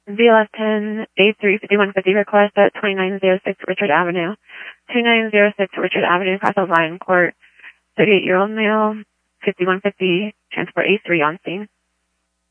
VLS 10 A3 5150 request at 2906 Richard Avenue. 2906 Richard Avenue, Castle Lion Court. 38-year-old male, 5150, transport A3 on scene.